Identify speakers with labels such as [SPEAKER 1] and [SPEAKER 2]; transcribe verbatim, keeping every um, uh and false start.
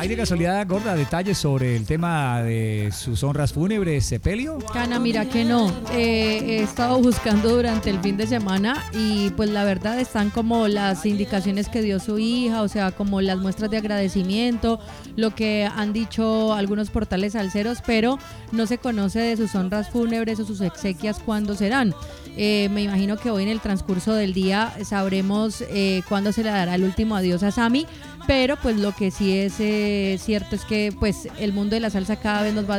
[SPEAKER 1] ¿Hay de casualidad, Gorda, detalles sobre el tema de sus honras fúnebres, sepelio?
[SPEAKER 2] Cana, mira que no. Eh, he estado buscando durante el fin de semana y pues la verdad están como las indicaciones que dio su hija, o sea, como las muestras de agradecimiento, lo que han dicho algunos portales salseros, pero no se conoce de sus honras fúnebres o sus exequias cuándo serán. Eh, me imagino que hoy en el transcurso del día sabremos eh, cuándo se le dará el último adiós a Sammy, pero pues lo que sí es eh, cierto es que pues el mundo de la salsa cada vez nos va